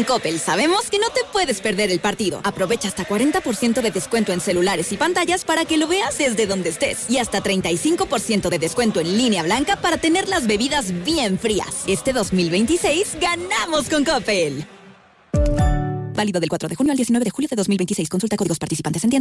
En Coppel sabemos que no te puedes perder el partido. Aprovecha hasta 40% de descuento en celulares y pantallas para que lo veas desde donde estés. Y hasta 35% de descuento en línea blanca para tener las bebidas bien frías. Este 2026 ganamos con Coppel. Válido del 4 de junio al 19 de julio de 2026. Consulta códigos participantes en tienda.